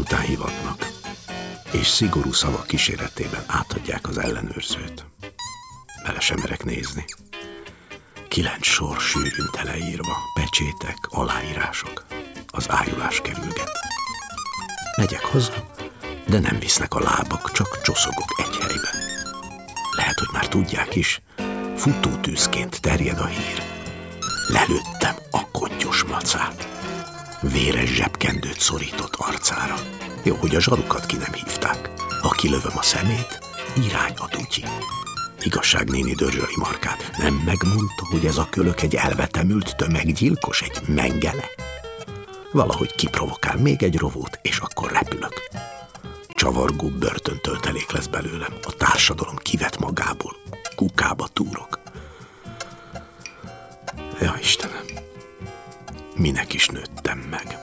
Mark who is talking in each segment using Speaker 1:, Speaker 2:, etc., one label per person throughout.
Speaker 1: Ezután hivatnak, és szigorú szavak kíséretében átadják az ellenőrzőt. Bele sem merek nézni. 9 sor sűrűn teleírva, pecsétek, aláírások. Az ájulás kerülget. Megyek haza, de nem visznek a lábak, csak csoszogok egy helyben. Lehet, hogy már tudják is, futótűzként terjed a hír. Lelőttem a kontyos macát. Véres zsebkendőt szorított arcára. Jó, hogy a zsarukat ki nem hívták. Ha kilövöm a szemét, irány a dutyi. Igazság néni dörzsöli markát. Nem megmondta, hogy ez a kölök egy elvetemült tömeggyilkos, egy mengele? Valahogy kiprovokál még egy rovót, és akkor repülök. Csavargó börtöntöltelék lesz belőlem. A társadalom kivet magából. Kukába túrok. Ja, Istenem, minek is nőttem meg?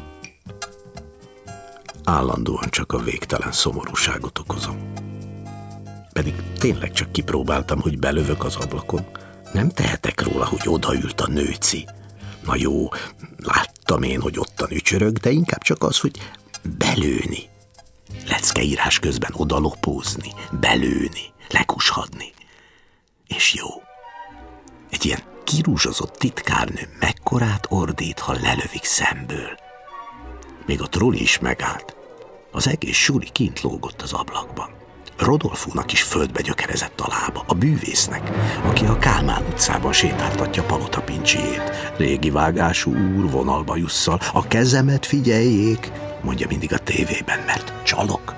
Speaker 1: Állandóan csak a végtelen szomorúságot okozom. Pedig tényleg csak kipróbáltam, hogy belövök az ablakon. Nem tehetek róla, hogy odaült a nőci. Na jó, láttam én, hogy ottan ücsörög, de inkább csak az, hogy belőni. Leckeírás közben odalopózni, belőni, lekushadni. És jó. Egy ilyen kirúzsozott titkárnő mekkorát ordít, ha lelövik szemből. Még a troli is megállt. Az egész suli kint lógott az ablakban. Rodolfónak is földbe gyökerezett a lába, a bűvésznek, aki a Kálmán utcában sétáltatja Palota pincséjét. Régi vágású úr vonalba jusszal, a kezemet figyeljék, mondja mindig a tévében, mert csalok.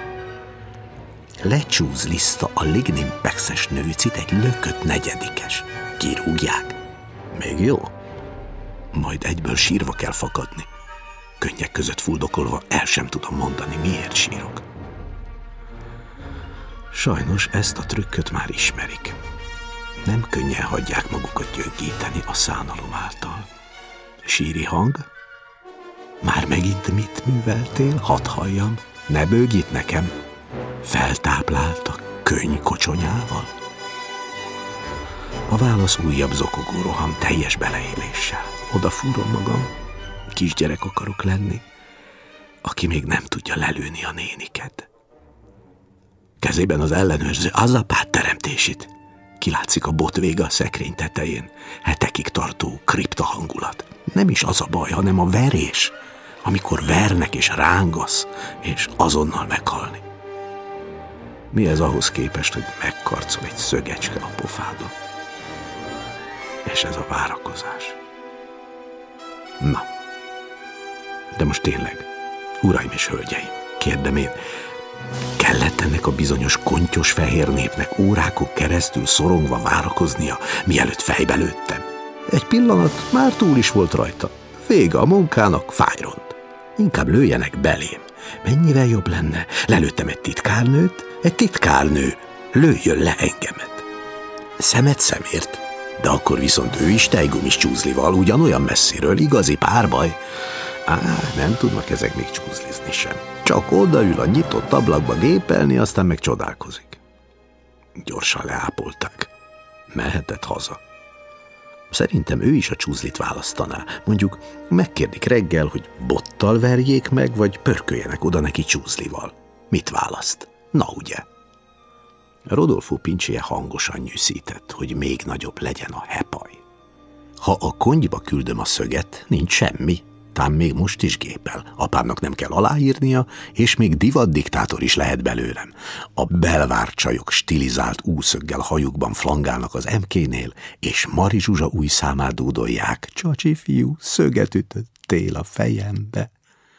Speaker 1: Lecsúzliszta a lignimpexes nőcit egy lökött negyedikes. Kirúgják. Még jó? Majd egyből sírva kell fakadni. Könnyek között fuldokolva el sem tudom mondani, miért sírok. Sajnos ezt a trükköt már ismerik. Nem könnyen hagyják magukat gyöngíteni a szánalom által. Síri hang? Már megint mit műveltél? Hadd halljam, ne bőgít nekem. Feltápláltak könyvkocsonyával? A válasz újabb zokogó roham teljes beleéléssel. Odafúrom magam, kisgyerek akarok lenni, aki még nem tudja lelőni a néniket. Kezében az ellenőrző az apát teremtését. Kilátszik a bot vége a szekrény tetején. Hetekig tartó kripta hangulat. Nem is az a baj, hanem a verés, amikor vernek és rángasz, és azonnal meghalni. Mi ez ahhoz képest, hogy megkarcol egy szögecske a pofádon? És ez a várakozás. Na, de most tényleg, uraim és hölgyeim, kérdem én, kellett ennek a bizonyos kontyos fehér népnek órákon keresztül szorongva várakoznia, mielőtt fejbe lőttem? Egy pillanat már túl is volt rajta. Vége a munkának, fájront. Inkább lőjenek belém. Mennyivel jobb lenne? Lelőttem egy titkárnő lőjön le engemet. Szemet szemért, de akkor viszont ő is tejgumis csúzlival, ugyanolyan messziről, igazi párbaj. Nem tudnak ezek még csúzlizni sem. Csak odaül a nyitott ablakba gépelni, aztán meg csodálkozik. Gyorsan leápolták. Mehetett haza. Szerintem ő is a csúzlit választaná. Mondjuk megkérdik reggel, hogy bottal verjék meg, vagy pörköljenek oda neki csúzlival. Mit választ? Na ugye? Rodolfo pincséje hangosan nyűszített, hogy még nagyobb legyen a hepaj. Ha a konyba küldöm a szöget, nincs semmi. Tám még most is gépel. Apámnak nem kell aláírnia, és még divatdiktátor is lehet belőlem. A belvárcsajok stilizált úszöggel hajukban flangálnak az MK-nél, és Mari Zsuzsa új számát dúdolják. Csacsi fiú, szöget ütöttél a fejembe.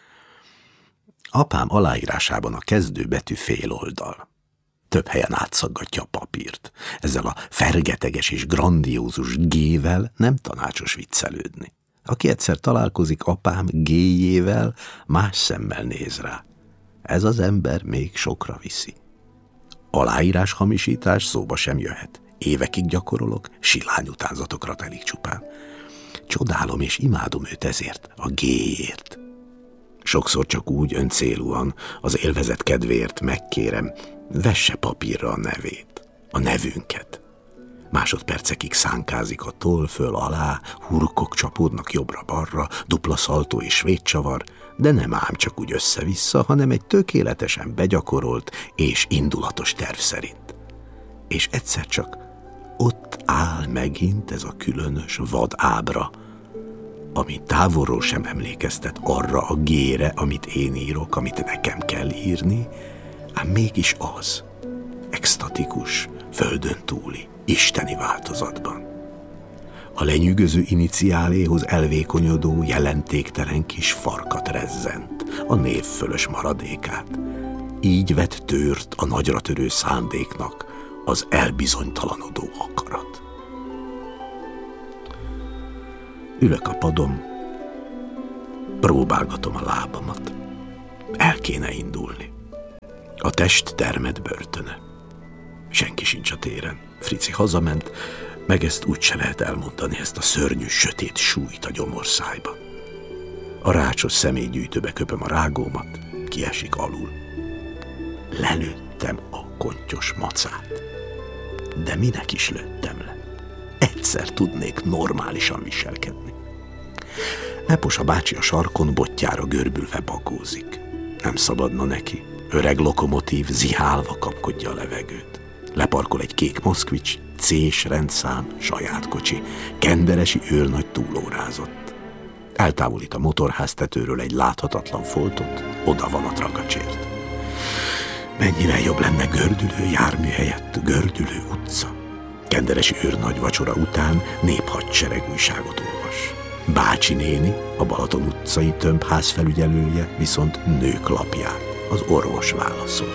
Speaker 1: Apám aláírásában a kezdőbetű fél oldal. Több helyen átszaggatja a papírt. Ezzel a fergeteges és grandiózus G-vel nem tanácsos viccelődni. Aki egyszer találkozik apám G-jével, más szemmel néz rá. Ez az ember még sokra viszi. Aláírás hamisítás szóba sem jöhet. Évekig gyakorolok, silány utánzatokra telik csupán. Csodálom és imádom őt ezért, a G-ért. Sokszor csak úgy öncélúan, az élvezet kedvéért megkérem, vesse papírra a nevét, a nevünket. Másodpercekig szánkázik a toll föl alá, hurkok csapódnak jobbra-balra, dupla szaltó és svédcsavar, de nem ám csak úgy össze-vissza, hanem egy tökéletesen begyakorolt és indulatos terv szerint. És egyszer csak ott áll megint ez a különös vad ábra, ami távolról sem emlékeztet arra a gére, amit én írok, amit nekem kell írni, ám mégis az, extatikus, földön túli, isteni változatban. A lenyűgöző iniciáléhoz elvékonyodó, jelentéktelen kis farkat rezzent, a névfölös maradékát. Így vett tőrt a nagyra törő szándéknak az elbizonytalanodó akarat. Ülök a padon, próbálgatom a lábamat. El kéne indulni. A test termed börtöne. Senki sincs a téren. Frici hazament, meg ezt úgyse lehet elmondani, ezt a szörnyű, sötét súlyt a gyomorszájba. A rácsos személygyűjtőbe köpöm a rágómat, kiesik alul. Lelőttem a kontyos macát. De minek is lőttem le? Egyszer tudnék normálisan viselkedni. Leposa bácsi a sarkon botjára görbülve bakózik. Nem szabadna neki. Öreg lokomotív zihálva kapkodja a levegőt. Leparkol egy kék moszkvics, C-s rendszám, saját kocsi, kenderesi őrnagy túlórázott. Eltávolít a motorháztetőről egy láthatatlan foltot, oda van a tragacsért. Mennyivel jobb lenne gördülő jármű helyett gördülő utca. Kenderesi őrnagy vacsora után néphadsereg újságot olvas. Bácsi néni, a Balaton utcai tömbház felügyelője viszont nők lapját, az orvos válaszol.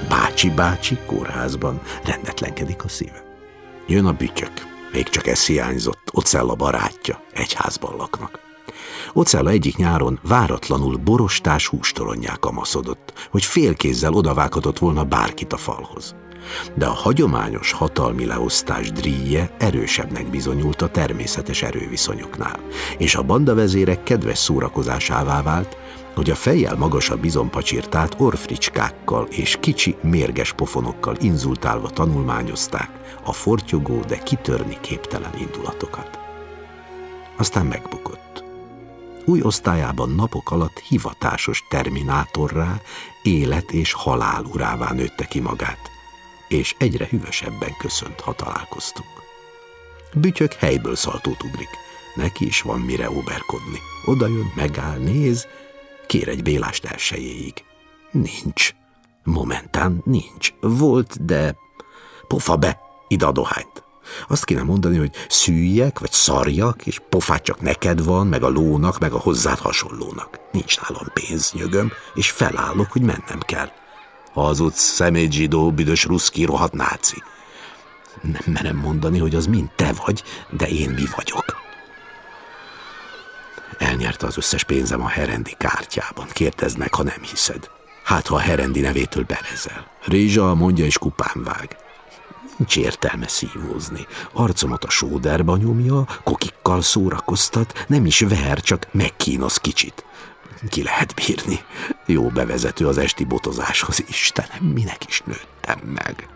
Speaker 1: Bácsi kórházban rendetlenkedik a szíve. Jön a bütyök, még csak ez hiányzott, Ocella barátja, egy házban laknak. Ocella egyik nyáron váratlanul borostás hústoronnyá kamaszodott, hogy félkézzel odavághatott volna bárkit a falhoz. De a hagyományos hatalmi leosztás dríje erősebbnek bizonyult a természetes erőviszonyoknál, és a bandavezérek kedves szórakozásává vált, hogy a fejjel magasabb bizompacsirtát orfricskákkal és kicsi, mérges pofonokkal inzultálva tanulmányozták a fortyogó, de kitörni képtelen indulatokat. Aztán megbukott. Új osztályában napok alatt hivatásos terminátorrá, élet és halál urává nőtte ki magát, és egyre hűvösebben köszönt, ha találkoztunk. Bütyök helyből szaltót ugrik. Neki is van mire óberkodni. Oda jön, megáll, néz, kér egy bélást elsejéig. Nincs. Momentán nincs. Volt, de pofa be, ide a dohányt. Azt kéne mondani, hogy szűjjek, vagy szarjak, és pofát csak neked van, meg a lónak, meg a hozzád hasonlónak. Nincs nálam pénz, nyögöm, és felállok, hogy mennem kell. Hazudsz, szemétzsidó, büdös ruszki, rohadt náci. Nem merem mondani, hogy az mind te vagy, de én mi vagyok. Elnyerte az összes pénzem a Herendi kártyában. Kérdezd meg, ha nem hiszed. Hát, ha a Herendi nevétől berezel. Rézsa mondja, és kupán vág. Nincs értelme szívózni. Arcomat a sóderba nyomja, kokikkal szórakoztat, nem is ver, csak megkínoz kicsit. Ki lehet bírni. Jó bevezető az esti botozáshoz. Istenem, minek is nőttem meg.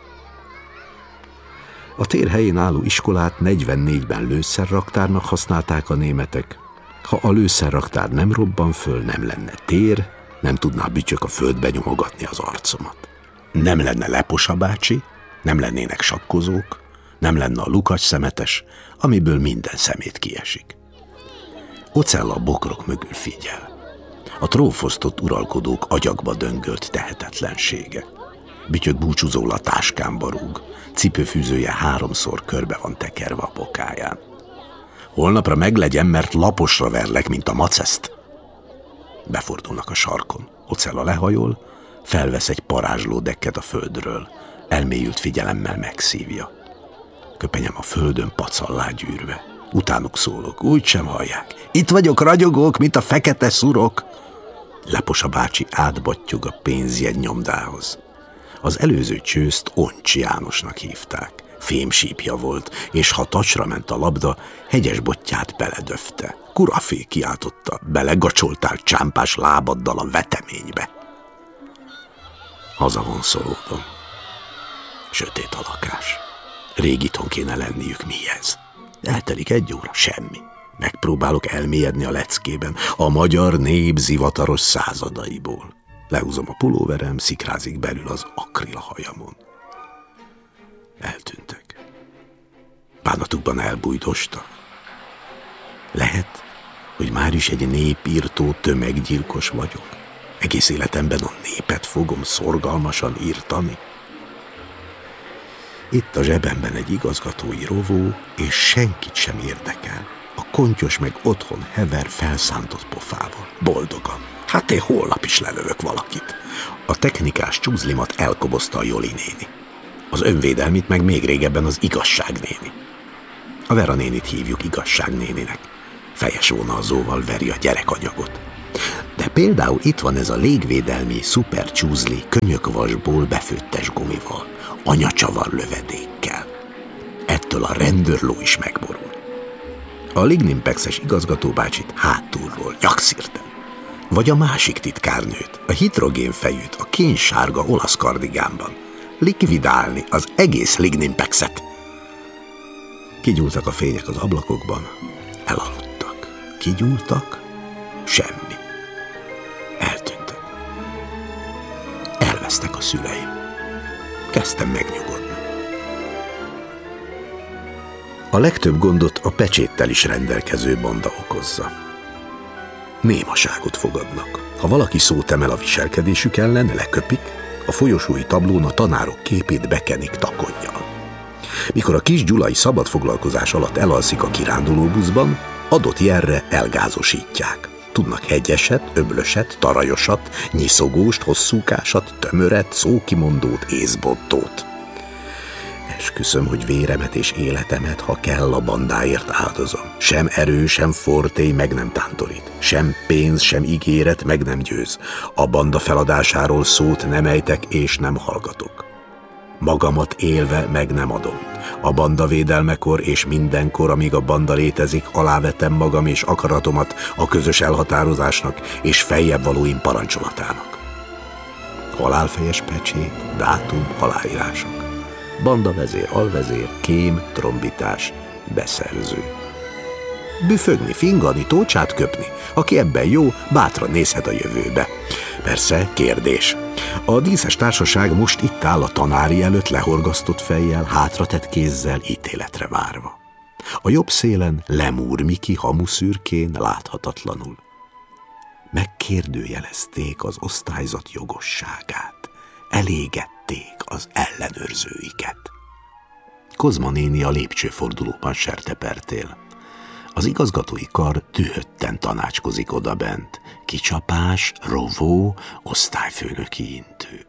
Speaker 1: A tér helyén álló iskolát 44-ben lőszerraktárnak használták a németek. Ha a lőszerraktár nem robban föl, nem lenne tér, nem tudná Bütyök a földbe nyomogatni az arcomat. Nem lenne Leposa bácsi, nem lennének sakkozók, nem lenne a Lukacs szemetes, amiből minden szemét kiesik. Ocella a bokrok mögül figyel. A trófosztott uralkodók agyakba döngölt tehetetlensége. Bütyök búcsúzóul a táskámba rúg, cipőfűzője 3-szor körbe van tekerve a bokáján. Holnapra meglegyen, mert laposra verlek, mint a maceszt. Befordulnak a sarkon. Ocella lehajol, felvesz egy parázsló dekket a földről, elmélyült figyelemmel megszívja. Köpenyem a földön pacallá gyűrve. Utánuk szólok, úgysem hallják. Itt vagyok, ragyogók, mint a fekete szurok. Leposa bácsi átbattyog a pénzjegy nyomdához. Az előző csőzt Oncsi Jánosnak hívták. Fémsípja volt, és ha tacsra ment a labda, hegyes botját beledöfte. Kurafé, kiáltotta, belegacsoltál csámpás lábaddal a veteménybe. Hazavonszolódom. Sötét a lakás. Régitthon kéne lenniük, mi ez? Eltelik 1 óra, semmi. Megpróbálok elmélyedni a leckében, a magyar nép zivataros századaiból. Lehúzom a pulóverem, szikrázik belül az akril hajamon. Eltűntek. Bánatukban elbújdostak. Lehet, hogy már is egy népírtó tömeggyilkos vagyok. Egész életemben a népet fogom szorgalmasan írtani. Itt a zsebemben egy igazgatói rovó, és senkit sem érdekel. A kontyos meg otthon hever felszántott pofával. Boldogan. Hát én holnap is lelövök valakit. A technikás csúzlimat elkobozta a Joli néni. Az önvédelmit meg még régebben az Igazság néni. A Vera nénit hívjuk Igazság néninek. Fejes vonalzóval veri a gyerekanyagot. De például itt van ez a légvédelmi szuper csúzli könyökvasból befőttes gumival, anyacsavar lövedékkel. Ettől a rendőrló is megborul. A Lignimpexes igazgatóbácsit hátulról nyakszírten. Vagy a másik titkárnőt, a hidrogénfejűt, a kénsárga olasz kardigánban. Likvidálni az egész Lignimpexet. Kigyúltak a fények az ablakokban, elaludtak. Kigyúltak, semmi. Eltűntek. Elvesztek a szüleim. Kezdtem megnyugodni. A legtöbb gondot a pecséttel is rendelkező banda okozza. Némaságot fogadnak. Ha valaki szót emel a viselkedésük ellen, leköpik, a folyosói tablón a tanárok képét bekenik takonnyal. Mikor a kis Gyulai szabadfoglalkozás alatt elalszik a kirándulóbuszban, adott jelre elgázosítják. Tudnak hegyeset, öblöset, tarajosat, nyiszogóst, hosszúkásat, tömöret, szókimondót, észbottót. Esküszöm, hogy véremet és életemet, ha kell, a bandáért áldozom. Sem erő, sem fortély meg nem tántorít. Sem pénz, sem ígéret meg nem győz. A banda feladásáról szót nem ejtek és nem hallgatok. Magamat élve meg nem adom. A banda védelmekor és mindenkor, amíg a banda létezik, alávetem magam és akaratomat a közös elhatározásnak és feljebb valóim parancsolatának. Halálfejes pecsét, dátum, aláírások. Banda vezér, alvezér, kém, trombitás, beszerző. Büfögni, fingani, tócsát köpni. Aki ebben jó, bátran nézhet a jövőbe. Persze, kérdés. A díszes társaság most itt áll a tanári előtt lehorgasztott fejjel, hátratett kézzel, ítéletre várva. A jobb szélen Lemúr Miki hamuszürkén láthatatlanul. Megkérdőjelezték az osztályzat jogosságát. Elégették az ellenőrzőiket. Kozma néni a lépcsőfordulóban sertepertél. Az igazgatói kar dühötten tanácskozik odabent. Kicsapás, rovó, osztályfőnöki intő.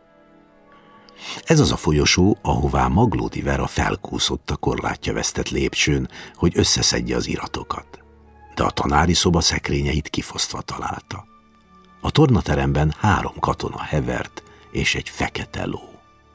Speaker 1: Ez az a folyosó, ahová Maglódi Vera felkúszott a korlátja vesztett lépcsőn, hogy összeszedje az iratokat. De a tanári szoba szekrényeit kifosztva találta. A tornateremben 3 katona hevert, és egy fekete ló.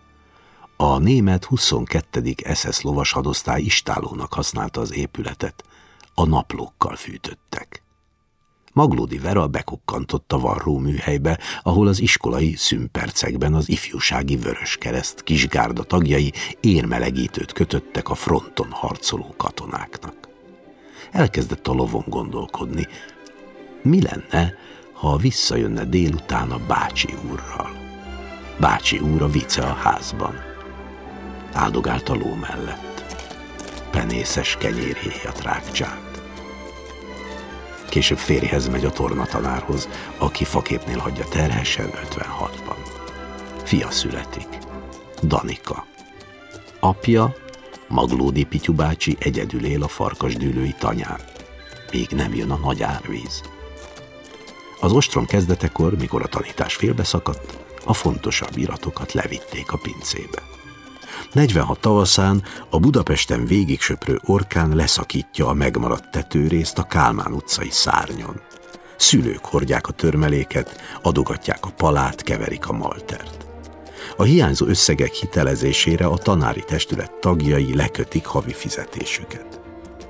Speaker 1: A német 22. SS lovashadosztály istállónak használta az épületet, a naplókkal fűtöttek. Maglódi Vera bekukkantott a varró műhelybe, ahol az iskolai szünpercekben az ifjúsági Vöröskereszt kisgárda tagjai érmelegítőt kötöttek a fronton harcoló katonáknak. Elkezdett a lovon gondolkodni, mi lenne, ha visszajönne délután a bácsi úrral. Bácsi úr a vice a házban. Áldogált a ló mellett. Penészes kenyérhéja trágcsát. Később férjhez megy a tornatanárhoz, aki faképnél hagyja terhesen 56-ban. Fia születik. Danika. Apja, Maglódi Pityu bácsi egyedül él a farkasdűlői tanyán. Még nem jön a nagy árvíz. Az ostrom kezdetekor, mikor a tanítás félbeszakadt, a fontosabb iratokat levitték a pincébe. 46 tavaszán a Budapesten végig söprő orkán leszakítja a megmaradt tetőrészt a Kálmán utcai szárnyon. Szülők hordják a törmeléket, adogatják a palát, keverik a maltert. A hiányzó összegek hitelezésére a tanári testület tagjai lekötik havi fizetésüket.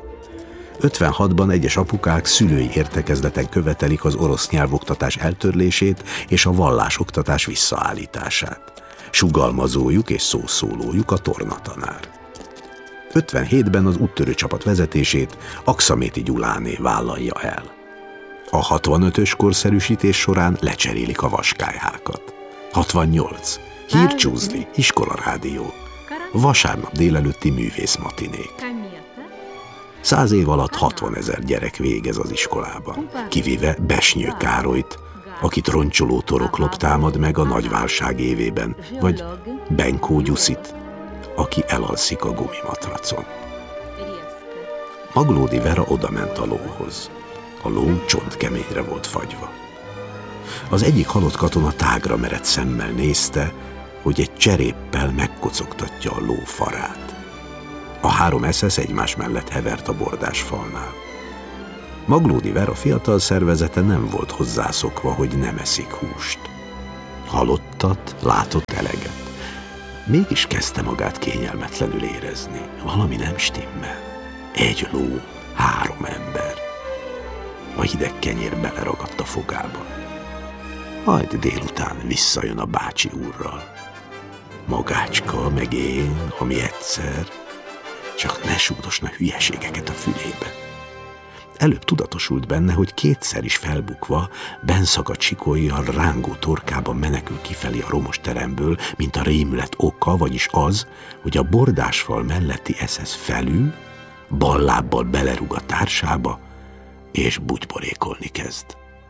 Speaker 1: 56-ban egyes apukák szülői értekezleten követelik az orosz nyelvoktatás eltörlését és a vallásoktatás visszaállítását. Sugalmazójuk és szószólójuk a tornatanár. 57-ben az úttörő csapat vezetését Akszaméti Gyuláné vállalja el. A 65-ös korszerűsítés során lecserélik a vaskályhákat. 68. Hírcsúzli, iskolarádió. Vasárnap délelőtti művészmatinék. 100 év alatt 60 000 gyerek végez az iskolában, kivéve Besnyő Károlyt, akit roncsoló torok támad meg a nagy válság évében, vagy Benkó Gyuszit, aki elalszik a gumimatracon. Maglódi Vera odament a lóhoz. A ló csontkeményre volt fagyva. Az egyik halott katona tágra merett szemmel nézte, hogy egy cseréppel megkocogtatja a ló farát. A 3 SS egymás mellett hevert a bordásfalnál. Maglódi Vera fiatal szervezete nem volt hozzászokva, hogy nem eszik húst. Halottat, látott eleget. Mégis kezdte magát kényelmetlenül érezni. Valami nem stimmel. Egy ló, 3 ember. A hideg kenyér beleragadt a fogába. Majd délután visszajön a bácsi úrral. Magácska, meg én, ami egyszer, csak ne súdosna hülyeségeket a fülébe. Előbb tudatosult benne, hogy kétszer is felbukva, benszakadt sikolyjal rángó torkában menekül kifelé a romos teremből, mint a rémület oka, vagyis az, hogy a bordásfal melletti SS felül, bal lábbal belerúg a társába, és bugyborékolni kezd.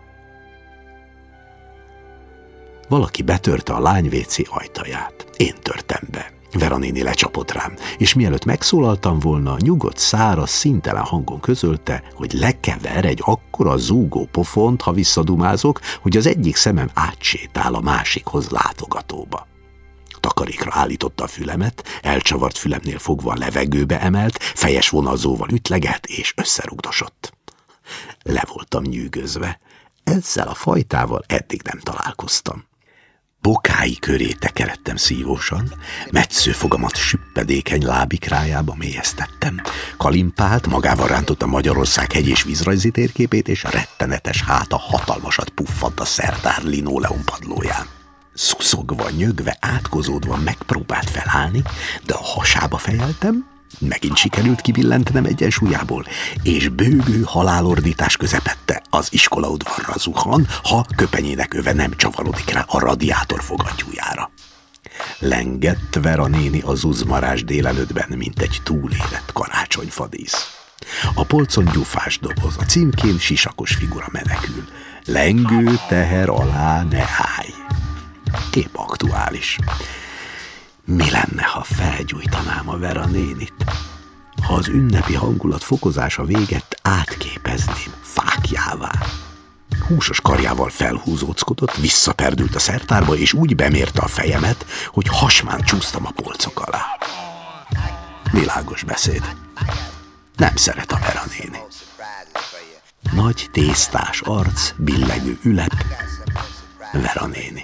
Speaker 1: Valaki betörte a lány WC ajtaját. Én törtem be. Vera néni lecsapott rám, és mielőtt megszólaltam volna, nyugodt, száraz, színtelen hangon közölte, hogy lekever egy akkora zúgó pofont, ha visszadumázok, hogy az egyik szemem átsétál a másikhoz látogatóba. Takarékra állította a fülemet, elcsavart fülemnél fogva a levegőbe emelt, fejes vonalzóval ütlegelt és összerugdosott. Le voltam nyűgözve. Ezzel a fajtával eddig nem találkoztam. Bokái köré tekeredtem szívósan, metszőfogamat süppedékeny lábikrájába mélyeztettem. Kalimpált, magával rántotta Magyarország hegy- és vízrajzi térképét, és a rettenetes háta hatalmasat puffant a szertár linoleum padlóján. Szuszogva, nyögve, átkozódva megpróbált felállni, de a hasába fejeltem, megint sikerült kibillentenem egyensúlyából, és bőgő halálordítás közepette az iskolaudvarra zuhan, ha köpenyének öve nem csavarodik rá a radiátor fogantyújára. Lengett Vera néni a zuzmarás délelőttben, mint egy túlélett karácsonyfadísz. A polcon gyufás doboz, a címkén sisakos figura menekül. Lengő teher alá ne állj. Épp aktuális. Mi lenne, ha felgyújtanám a Vera nénit? Ha az ünnepi hangulat fokozása véget, átképezném fáklyává. Húsos karjával felhúzóckodott, visszaperdült a szertárba, és úgy bemérte a fejemet, hogy hasmán csúsztam a polcok alá. Világos beszéd. Nem szeret a Vera néni. Nagy tésztás arc, billegő ülep, Vera néni.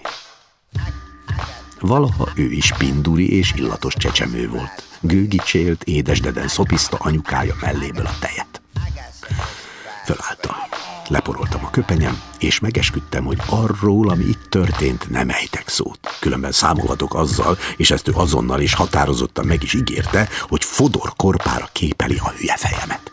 Speaker 1: Valaha ő is pinduri és illatos csecsemő volt. Gőgicsélt, édesdeden szopiszta anyukája melléből a tejet. Fölálltam, leporoltam a köpenyem, és megesküdtem, hogy arról, ami itt történt, nem ejtek szót. Különben számolhatok azzal, és ezt ő azonnal és határozottan meg is ígérte, hogy Fodor korpára képeli a hülye fejemet.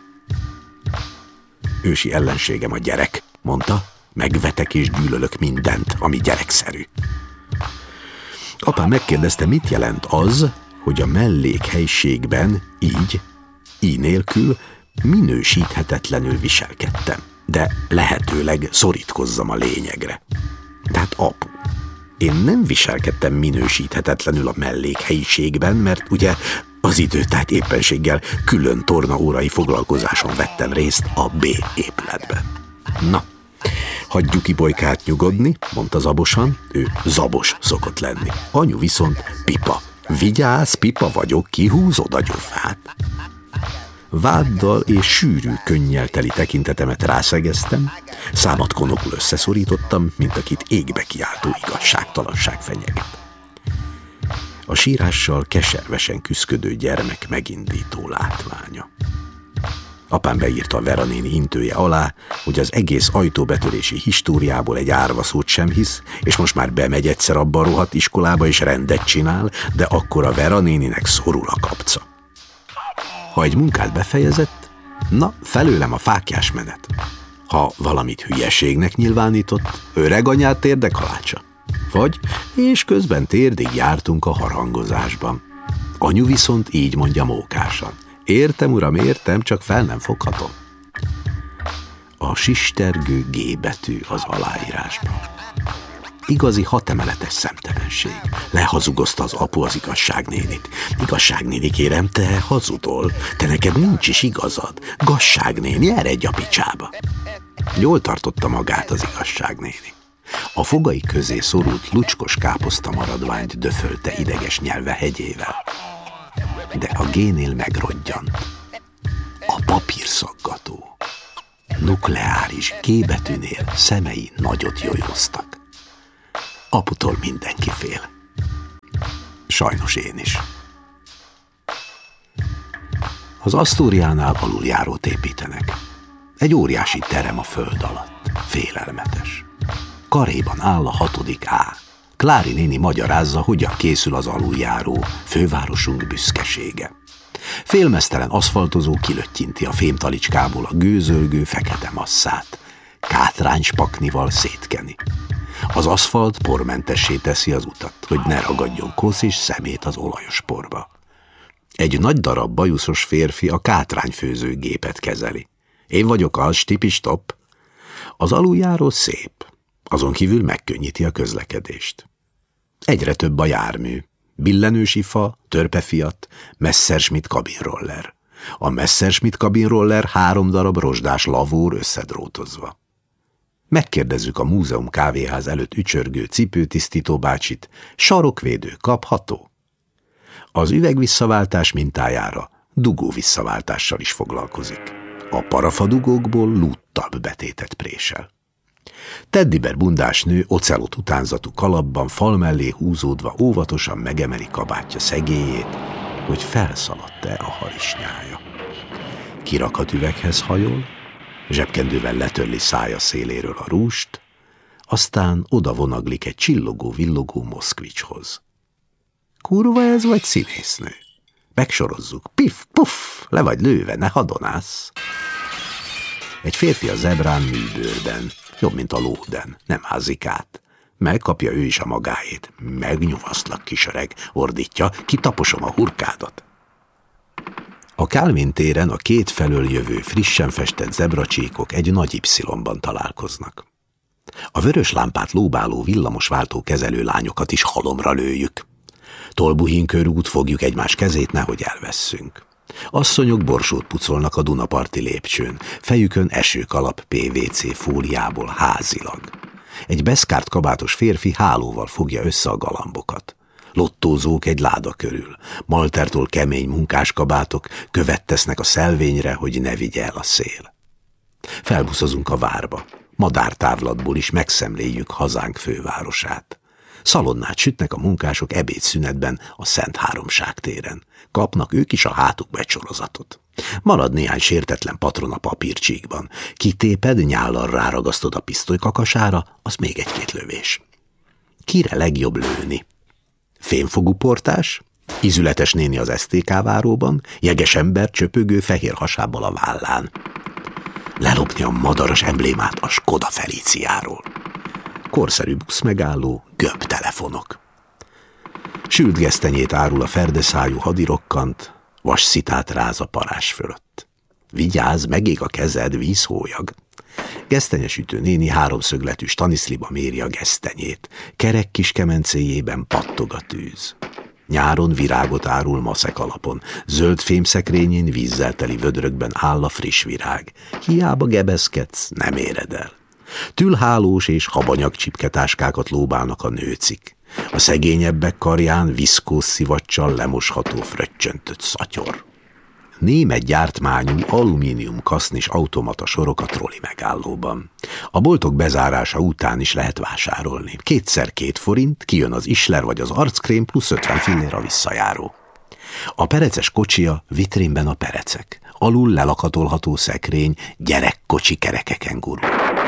Speaker 1: Ősi ellenségem a gyerek, mondta, megvetek és gyűlölök mindent, ami gyerekszerű. Apám megkérdezte, mit jelent az, hogy a mellékhelyiségben így nélkül minősíthetetlenül viselkedtem, de lehetőleg szorítkozzam a lényegre. Tehát apu, én nem viselkedtem minősíthetetlenül a mellékhelyiségben, mert ugye az időtájt éppenséggel külön tornaórai foglalkozáson vettem részt a B épületben. Na, hagyjuk Ibolykát nyugodni, mondta zabosan, ő zabos szokott lenni. Anyu viszont pipa. Vigyázz, pipa vagyok, kihúzod a gyufát. Váddal és sűrű könnyel teli tekintetemet rászegeztem, számat konokul összeszorítottam, mint akit égbe kiáltó igazságtalanság fenyeget. A sírással keservesen küszködő gyermek megindító látványa. Apám beírta a Vera néni intője alá, hogy az egész ajtóbetörési históriából egy árva szót sem hisz, és most már bemegy egyszer abba a rohadt iskolába és rendet csinál, de akkor a Vera néninek szorul a kapca. Ha egy munkát befejezett, na, felőlem a fáklyás menet. Ha valamit hülyeségnek nyilvánított, öreg anyát térde kalácsa. Vagy, és közben térdig jártunk a harangozásban. Anyu viszont így mondja mókásan: értem, uram, értem, csak fel nem foghatom. A sistergő G betű az aláírásban. Igazi 6 emeletes szemtelenség. Lehazugozta az apu az igazságnénit. Igazságnéni, kérem, te hazudol. Te neked nincs is igazad. Gasságnéni, eredj a picsába. Jól tartotta magát az igazságnéni. A fogai közé szorult lucskos káposzta maradványt döfölte ideges nyelve hegyével. De a G-nél megrodjant. A papírszaggató, nukleáris G betűnél szemei nagyot jolyóztak. Aputól mindenki fél. Sajnos én is. Az Asztóriánál aluljárót építenek. Egy óriási terem a föld alatt. Félelmetes. Karéban áll a 6. A. Klári néni magyarázza, hogyan készül az aluljáró, fővárosunk büszkesége. Félmeztelen aszfaltozó kilöttyinti a fémtalicskából a gőzölgő fekete masszát. Kátrányspaknival szétkeni. Az aszfalt pormentessé teszi az utat, hogy ne ragadjon kosz és szemét az olajos porba. Egy nagy darab bajuszos férfi a kátrányfőzőgépet kezeli. Én vagyok az, stipistop. Az aluljáró szép, azon kívül megkönnyíti a közlekedést. Egyre több a jármű. Billenősi fa, törpefiat, Messerschmitt kabinroller. A Messerschmitt kabinroller 3 darab rozsdás lavór összedrótozva. Megkérdezzük a múzeum kávéház előtt ücsörgő cipőtisztító bácsit, sarokvédő kapható? Az üvegvisszaváltás mintájára dugó visszaváltással is foglalkozik. A parafadugókból lúttabb betétet présel. Teddyber bundás nő ocelot utánzatú kalapban fal mellé húzódva óvatosan megemeli kabátja szegélyét, hogy felszaladt-e a harisnyája. Kirakat üveghez hajol, zsebkendővel letörli szája széléről a rúst, aztán oda vonaglik egy csillogó-villogó moszkvicshoz. Kurva ez vagy színésznő? Megsorozzuk. Pif, puff, le vagy lőve, ne hadonász. Egy férfi a zebrán műbőrben, jobb, mint a lóden, nem házik át. Megkapja ő is a magáét. Megnyugasztlak, kis öreg, ordítja, kitaposom a hurkádat. A Kálvin téren a két felől jövő frissen festett zebracsíkok egy nagy Y-ban találkoznak. A vörös lámpát lóbáló villamosváltó kezelő lányokat is halomra lőjük. Tolbuhin körút fogjuk egymás kezét, nehogy elvesszünk. Asszonyok borsót pucolnak a Dunaparti lépcsőn, fejükön esőkalap PVC fóliából házilag. Egy beszkárt kabátos férfi hálóval fogja össze a galambokat. Lottózók egy láda körül, maltertól kemény munkáskabátok követ tesznek a szelvényre, hogy ne vigye el a szél. Felbuszozunk a várba, madártávlatból is megszemléljük hazánk fővárosát. Szalonnát sütnek a munkások ebédszünetben a Szent Háromság téren. Kapnak ők is a hátukba egy sorozatot. Marad néhány sértetlen patron a papírcsíkban. Kitéped, nyállal ráragasztod a pisztolykakasára, az még 1-2 lövés. Kire legjobb lőni? Fémfogú portás? Ízületes néni az STK váróban? Jeges ember csöpögő fehér hasábbal a vállán? Lelopni a madaras emblémát a Skoda Feliciáról? Korszerű buszmegálló, gömbtelefonok. Sült gesztenyét árul a ferdeszájú hadirokkant, vasszitát ráz a parás fölött. Vigyázz, megég a kezed, vízhólyag. Gesztenyesütő néni 3-szögletű staniszliba méri a gesztenyét. Kerek kis kemencéjében pattog a tűz. Nyáron virágot árul maszek alapon. Zöld fémszekrényén vízzel teli vödrökben áll a friss virág. Hiába gebeszkedsz, nem éred el. Tülhálós és habanyag csipketáskákat lóbálnak a nőcik. A szegényebbek karján viszkóz szivacsal lemosható fröccsöntött szatyor. Német gyártmányú alumínium kasznis automata sorok a troli megállóban. A boltok bezárása után is lehet vásárolni. 2x2 forint, kijön az Isler vagy az arckrém plusz 50 fillér a visszajáró. A pereces kocsia, vitrínben a perecek. Alul lelakatolható szekrény, gyerekkocsi kerekeken gurul.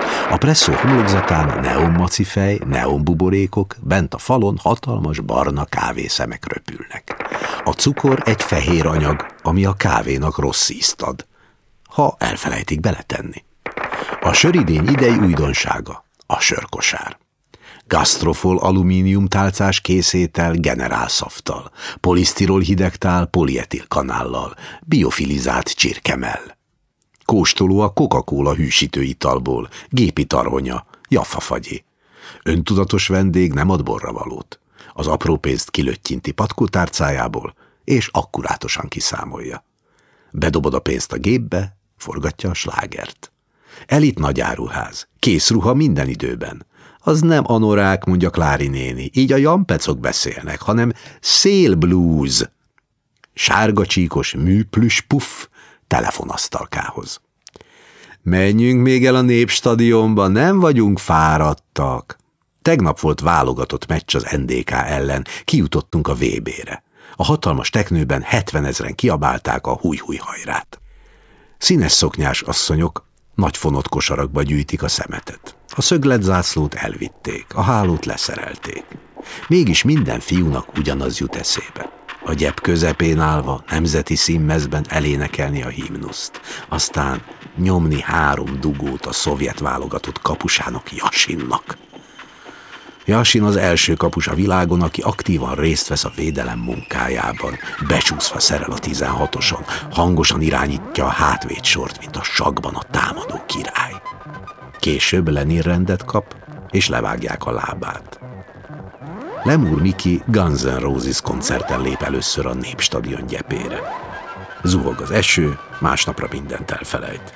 Speaker 1: A presszó homlokzatán neonmacifej, neonbuborékok, bent a falon hatalmas barna kávészemek röpülnek. A cukor egy fehér anyag, ami a kávénak rossz ízt ad, ha elfelejtik beletenni. A söridény idei újdonsága, a sörkosár. Gastrofol alumínium tálcás készétel generálszafttal, polisztirol hidegtál polietil kanállal, biofilizált csirkemell. Kóstoló a Coca-Cola hűsítőitalból, gépi tarhonya, jaffafagyi. Öntudatos vendég nem ad borravalót. Az apró pénzt kilöttyinti patkótárcájából, és akkurátosan kiszámolja. Bedobod a pénzt a gépbe, forgatja a slágert. Elit nagyáruház, készruha minden időben. Az nem anorák, mondja Klári néni, így a jampecok beszélnek, hanem szélblúz. Sárga csíkos műplüs puff telefonasztalkához. Menjünk még el a Népstadionba, nem vagyunk fáradtak. Tegnap volt válogatott meccs az NDK ellen, kijutottunk a VB-re. A hatalmas teknőben 70 000-en kiabálták a húj-húj hajrát. Színes szoknyás asszonyok nagy fonott kosarakba gyűjtik a szemetet. A szögletzászlót elvitték, a hálót leszerelték. Mégis minden fiúnak ugyanaz jut eszébe. A gyep közepén állva nemzeti színmezben elénekelni a himnuszt, aztán nyomni 3 dugót a szovjet válogatott kapusának, Jasinnak. Jasin az első kapus a világon, aki aktívan részt vesz a védelem munkájában, becsúszva szerel a 16-oson, hangosan irányítja a hátvédsort, mint a sakkban a támadó király. Később Lenin rendet kap, és levágják a lábát. Lemur Miki Guns N' Roses koncerten lép először a Népstadion gyepére. Zuhog az eső, másnapra mindent elfelejt.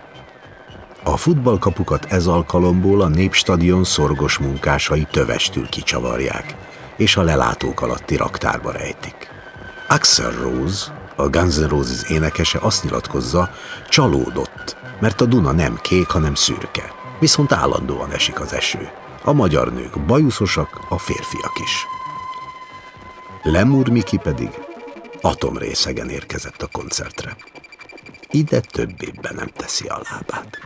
Speaker 1: A futballkapukat ez alkalomból a Népstadion szorgos munkásai tövestül kicsavarják, és a lelátók alatti raktárba rejtik. Axl Rose, a Guns N' Roses énekese azt nyilatkozza, csalódott, mert a Duna nem kék, hanem szürke, viszont állandóan esik az eső. A magyar nők bajuszosak, a férfiak is. Lemur Miki pedig atomrészegen érkezett a koncertre. Ide többébe nem teszi a lábát.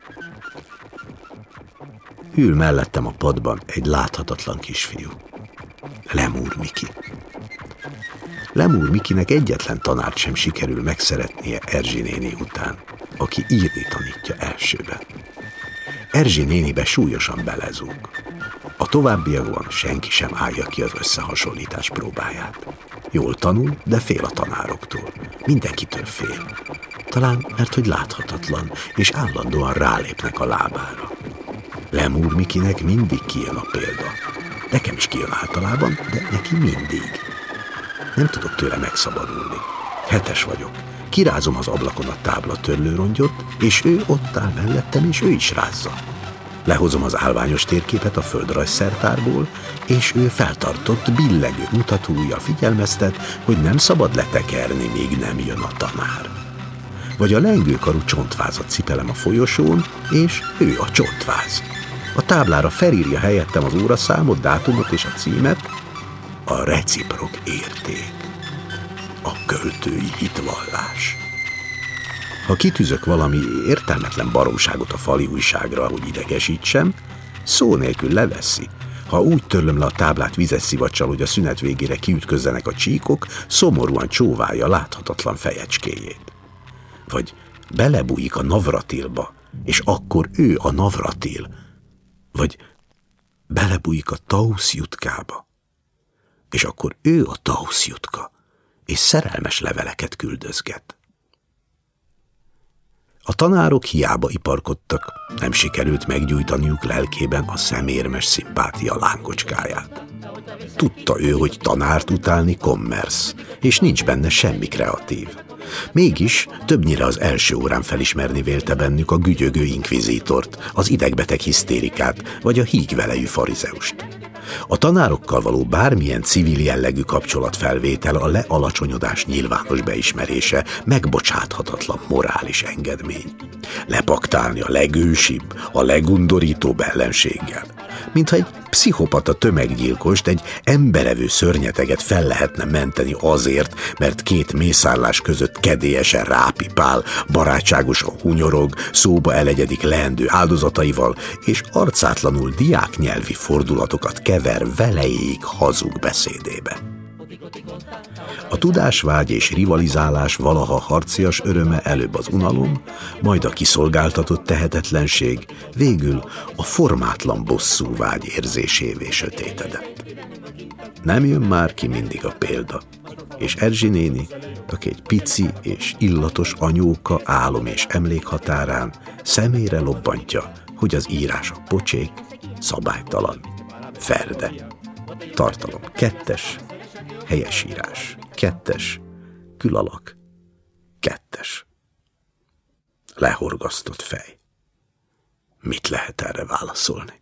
Speaker 1: Ül mellettem a padban egy láthatatlan kisfiú. Lemur Miki. Lemur Mikinek egyetlen tanárt sem sikerül megszeretnie Erzsi néni után, aki írni tanítja elsőbe. Erzsi nénibe súlyosan belezúg. A továbbiakban senki sem állja ki az összehasonlítás próbáját. Jól tanul, de fél a tanároktól. Mindenkitől fél. Talán mert, hogy láthatatlan, és állandóan rálépnek a lábára. Lemur Mikinek mindig kijön a példa. Nekem is kijön általában, de neki mindig. Nem tudok tőle megszabadulni. 7-es vagyok. Kirázom az ablakon a táblatörlőrongyot, és ő ott áll mellettem, és ő is rázza. Lehozom az állványos térképet a földrajzszertárból, és ő feltartott, billegő mutatóujjal figyelmeztet, hogy nem szabad letekerni, míg nem jön a tanár. Vagy a lengőkarú csontvázat cipelem a folyosón, és ő a csontváz. A táblára felírja helyettem az óraszámot, dátumot és a címet, a reciprok érték, a költői hitvallás. Ha kitűzök valami értelmetlen baromságot a fali újságra, hogy idegesítsem, szó nélkül leveszi. Ha úgy törlöm le a táblát vizes szivacsal, hogy a szünet végére kiütközzenek a csíkok, szomorúan csóválja láthatatlan fejecskéjét. Vagy belebújik a Navratilba, és akkor ő a Navratil. Vagy belebújik a Tausz Jutkába, és akkor ő a Tausz Jutka, és szerelmes leveleket küldözget. A tanárok hiába iparkodtak, nem sikerült meggyújtaniuk lelkében a szemérmes szimpátia lángocskáját. Tudta ő, hogy tanárt utálni kommersz, és nincs benne semmi kreatív. Mégis többnyire az első órán felismerni vélte bennük a gügyögő inkvizítort, az idegbeteg hisztérikát, vagy a hígvelejű farizeust. A tanárokkal való bármilyen civil jellegű kapcsolatfelvétel a lealacsonyodás nyilvános beismerése, megbocsáthatatlan morális engedmény. Lepaktálni a legősibb, a legundorítóbb ellenséggel.
Speaker 2: mintha egy pszichopata tömeggyilkost, egy emberevő szörnyeteget fel lehetne menteni azért, mert két mészárlás között kedélyesen rápipál, barátságosan hunyorog, szóba elegyedik leendő áldozataival, és arcátlanul diáknyelvi fordulatokat kever velejéig hazug beszédébe. A tudásvágy és rivalizálás valaha harcias öröme előbb az unalom, majd a kiszolgáltatott tehetetlenség, végül a formátlan bosszúvágy érzésévé sötétedett. Nem jön már ki mindig a példa, és Erzsi néni, aki egy pici és illatos anyóka álom és emlék határán szemére lobbantja, hogy az írás a pocsék, szabálytalan, ferde. Tartalom 2, helyesírás 2, külalak 2. Lehorgasztott fej. Mit lehet erre válaszolni?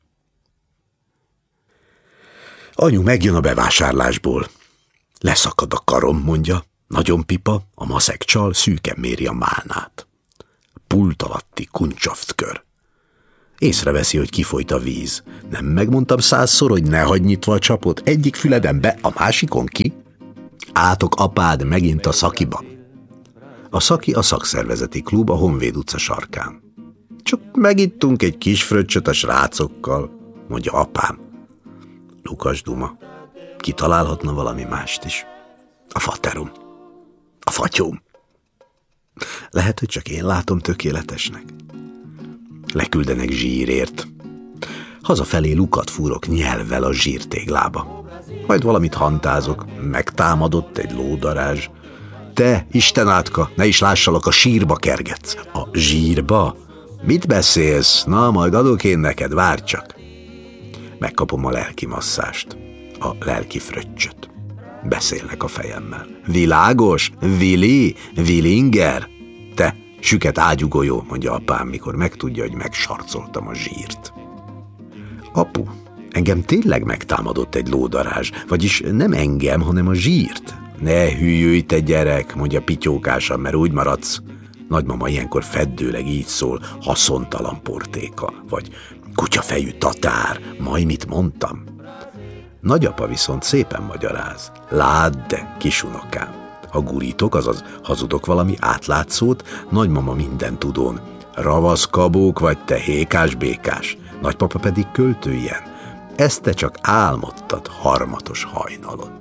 Speaker 2: Anyu megjön a bevásárlásból. Leszakad a karom, mondja. Nagyon pipa, a maszek csal, szűken méri a málnát. Pult alatti kuncsaftkör. Észreveszi, hogy kifolyt a víz. Nem megmondtam 100-szor, hogy ne hagyd nyitva a csapot, egyik füleden be, a másikon ki? Átok apád megint a szakiba. A szaki a szakszervezeti klub a Honvéd utca sarkán. Csak megittunk egy kis fröccsöt a srácokkal, mondja apám. Lukas duma. Kitalálhatna valami mást is. A faterom. A fatyóm. Lehet, hogy csak én látom tökéletesnek. Leküldenek zsírért. Hazafelé lukat fúrok nyelvvel a zsírtéglába. Majd valamit hantázok, megtámadott egy lódarázs. Te, Istenátka, ne is lássalak, a sírba kergetsz. A zsírba? Mit beszélsz? Na, majd adok én neked, várj csak. Megkapom a lelki masszást, a lelki fröccsöt. Beszélnek a fejemmel. Világos? Vili? Vilinger? Te, süket ágyugolyó, mondja apám, mikor megtudja, hogy megsarcoltam a zsírt. Apu, engem tényleg megtámadott egy lódarázs, vagyis nem engem, hanem a zsírt. Ne hülyülj, te gyerek, mondja pityókásan, mert úgy maradsz. Nagymama ilyenkor feddőleg így szól, haszontalan portéka, vagy kutyafejű tatár, majd mit mondtam. Nagyapa viszont szépen magyaráz. Ládd de, kisunokám, ha gurítok, azaz hazudok valami átlátszót, nagymama minden tudón. Ravasz kabók vagy te, hékás-békás, nagypapa pedig költő ilyen. Ezt te csak álmodtad harmatos hajnalon.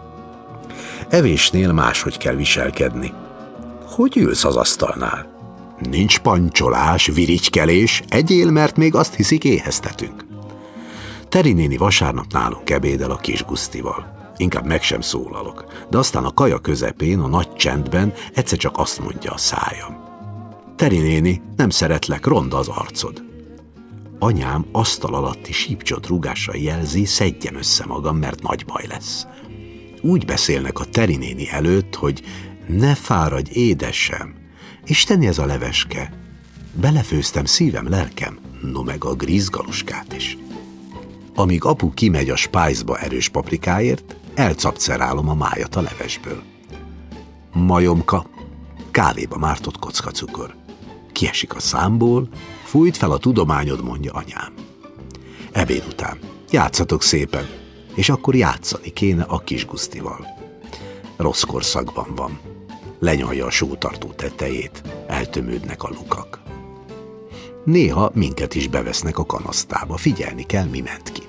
Speaker 2: Evésnél máshogy kell viselkedni. Hogy ülsz az asztalnál? Nincs pancsolás, virigykelés, egyél, mert még azt hiszik, éheztetünk. Teri néni vasárnap nálunk ebédel a kis Gusztival. Inkább meg sem szólalok, de aztán a kaja közepén, a nagy csendben egyszer csak azt mondja a szájam. Teri néni, nem szeretlek, ronda az arcod. Anyám asztal alatti sípcsot rúgással jelzi, szedjem össze magam, mert nagy baj lesz. Úgy beszélnek a Teri néni előtt, hogy ne fáradj, édesem, isteni ez a leveske. Belefőztem szívem, lelkem, no meg a grízgaluskát is. Amíg apu kimegy a spájzba erős paprikáért, elcapcerálom a májat a levesből. Majomka, kávéba mártott kockacukor. Kiesik a számból, fújt fel a tudományod, mondja anyám. Ebéd után, játszatok szépen, és akkor játszani kéne a kis Gusztival. Rossz korszakban van. Lenyalja a sótartó tetejét, eltömődnek a lukak. Néha minket is bevesznek a kanasztába, figyelni kell, mi ment ki.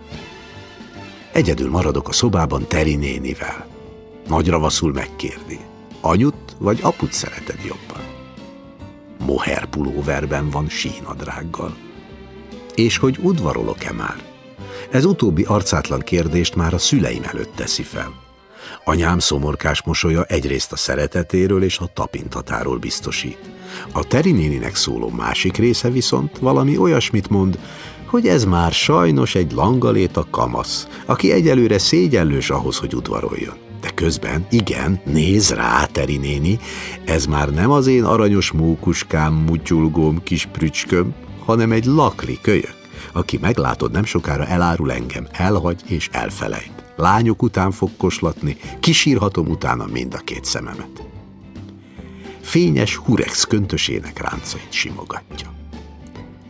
Speaker 2: Egyedül maradok a szobában Teri nénivel. Nagy ravaszul megkérdi, anyut vagy aput szereted jobban? Mohair pulóverben van sínadrággal. És hogy udvarolok-e már? Ez utóbbi arcátlan kérdést már a szüleim előtt teszi fel. Anyám szomorkás mosolya egyrészt a szeretetéről és a tapintatáról biztosít. A Teri néninek szóló másik része viszont valami olyasmit mond, hogy ez már sajnos egy langaléta kamasz, aki egyelőre szégyellős ahhoz, hogy udvaroljon. De közben, igen, néz rá, Teri néni, ez már nem az én aranyos mókuskám, mutyulgóm, kis prücsköm, hanem egy lakli kölyök, aki meglátod nem sokára elárul engem, elhagy és elfelejt. Lányok után fog koslatni, kisírhatom utána mind a két szememet. Fényes hurex köntösének ráncait simogatja.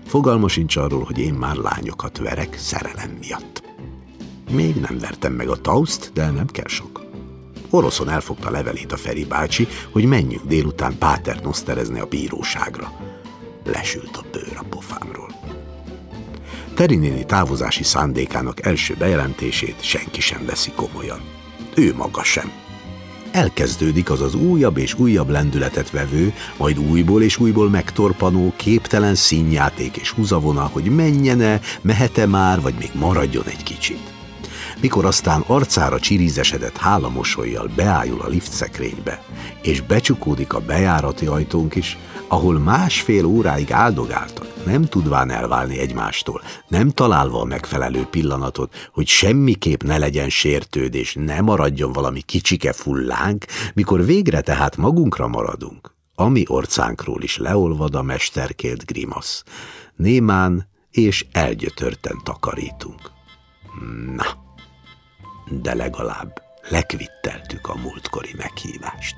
Speaker 2: Fogalma sincs arról, hogy én már lányokat verek szerelem miatt. Még nem vertem meg a Tauszt, de nem kell sok. Oroszon elfogta levelét a Feri bácsi, hogy menjünk délután páternoszterezni a bíróságra. Lesült a bőr a pofámról. Teri néni távozási szándékának első bejelentését senki sem veszi komolyan. Ő maga sem. Elkezdődik az újabb és újabb lendületet vevő, majd újból és újból megtorpanó, képtelen színjáték és húzavona, hogy menjene, mehet-e már, vagy még maradjon egy kicsit. Mikor aztán arcára csirízesedett hálamosollyal beájul a liftszekrénybe, és becsukódik a bejárati ajtónk is, ahol másfél óráig áldogáltak, nem tudván elválni egymástól, nem találva a megfelelő pillanatot, hogy semmiképp ne legyen sértődés, ne maradjon valami kicsike fullánk, mikor végre tehát magunkra maradunk, ami orcánkról is leolvad a mesterkélt grimasz. Némán és elgyötörten takarítunk. Na, de legalább lekvitteltük a múltkori meghívást.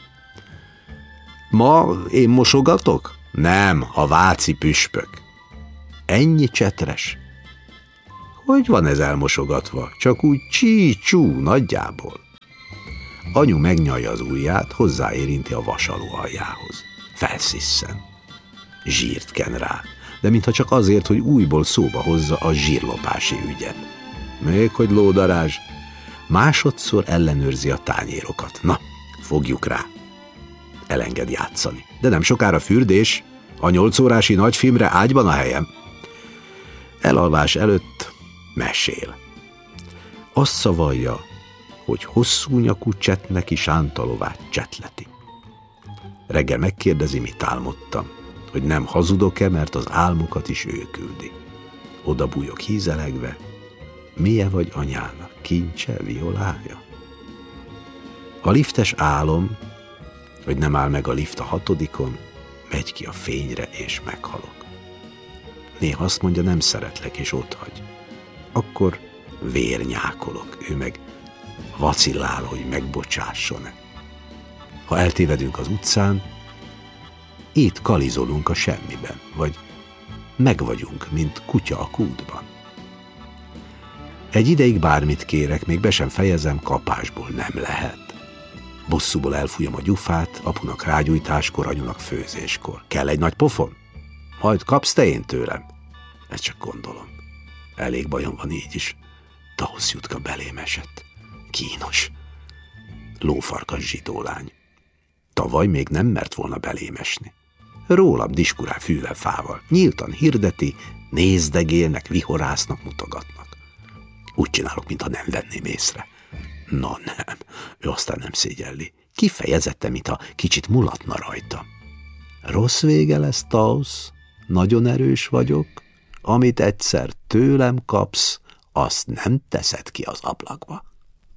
Speaker 2: Ma én mosogatok? Nem, a váci püspök. Ennyi csetres? Hogy van ez elmosogatva? Csak úgy csí-csú nagyjából. Anyu megnyalja az ujját, hozzáérinti a vasaló aljához. Felszisszen. Zsírt ken rá, de mintha csak azért, hogy újból szóba hozza a zsírlopási ügyet. Még hogy lódarázs. Másodszor ellenőrzi a tányérokat. Na, fogjuk rá. Elenged játszani. De nem sokára fürdés, a 8 órási nagyfilmre ágyban a helyem. Elalvás előtt mesél. Azt szavalja, hogy hosszú nyakú csetneki sántalovát csetleti. Reggel megkérdezi, mit álmodtam, hogy nem hazudok-e, mert az álmokat is ő küldi. Oda bújok hízelegve, milyen vagy anyának, kincse, violája? A liftes álom, hogy nem áll meg a lift a 6. megy ki a fényre, és meghalok. Néha azt mondja, nem szeretlek, és otthagy. Akkor vérnyákolok, ő meg vacillál, hogy megbocsásson-e. Ha eltévedünk az utcán, itt kalizolunk a semmiben, vagy megvagyunk, mint kutya a kútban. Egy ideig bármit kérek, még be sem fejezem, kapásból nem lehet. Bosszúból elfújom a gyufát, apunak rágyújtáskor, anyunak főzéskor. Kell egy nagy pofon? Majd kapsz te én tőlem. Ezt csak gondolom. Elég bajom van így is. Tausz Jutka belém esett. Kínos. Lófarkas zsidólány. Tavaly még nem mert volna belém esni. Rólam diskurál fűvel fával. Nyíltan hirdeti, nézdegélnek, vihorásznak, mutogatnak. Úgy csinálok, mintha nem venném észre. Na nem, ő aztán nem szégyelli. Kifejezetten, mintha kicsit mulatna rajta. Rossz vége lesz, Tausz, nagyon erős vagyok, amit egyszer tőlem kapsz, azt nem teszed ki az ablakba.